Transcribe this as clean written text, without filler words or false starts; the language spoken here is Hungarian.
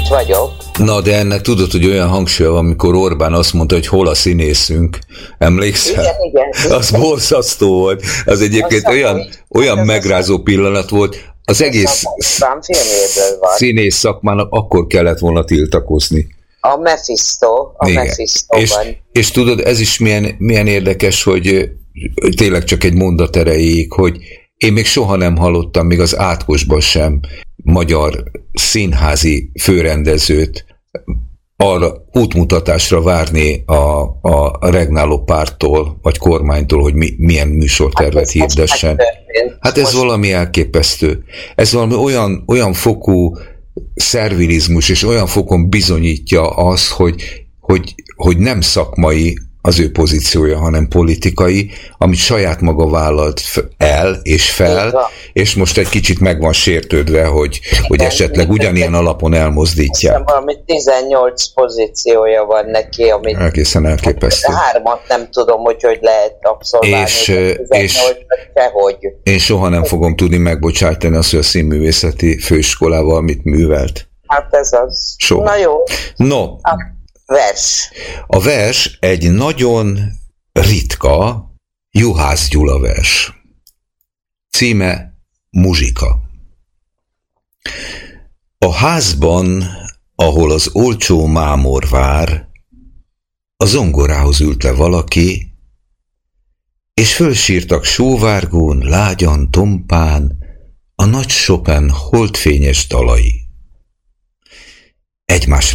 Itt vagyok. Na, de ennek tudod, hogy olyan hangsúlya van, amikor Orbán azt mondta, hogy hol a színészünk. Emlékszel? Igen. Az borzasztó volt. Az egyébként olyan megrázó pillanat volt. Az egész színész szakmának akkor kellett volna tiltakozni. A Mephisto-ban. És tudod, ez is milyen érdekes, hogy tényleg csak egy mondat erejéig, hogy én még soha nem hallottam, még az Átkosban sem, magyar színházi főrendezőt arra útmutatásra várni a regnáló párttól, vagy kormánytól, hogy milyen műsortervet hirdessen. Hát ez valami elképesztő. Ez valami olyan fokú szervilizmus, és olyan fokon bizonyítja azt, hogy nem szakmai az ő pozíciója, hanem politikai, amit saját maga vállalt el és fel, és most egy kicsit meg van sértődve, hogy esetleg ugyanilyen alapon elmozdítják. Valami 18 pozíciója van neki, amit egészen elképesztő. 3-at nem tudom, hogy lehet abszolválni. Én soha nem fogom tudni megbocsájtani azt, hogy a színművészeti főiskolával mit művelt. Hát ez az. Soha. Na jó. No. Vers. A vers egy nagyon ritka Juhász Gyula vers. Címe Muzsika. A házban, ahol az olcsó mámor vár, a zongorához ült le valaki, és fölsírtak sóvárgón, lágyan, tompán a nagy Chopin holdfényes dalai. Egymás